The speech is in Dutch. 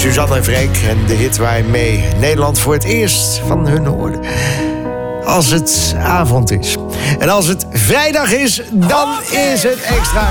Suzanne en Freek en de hit waarmee Nederland voor het eerst van hun hoorde. Als het avond is. En als het vrijdag is, dan is het extra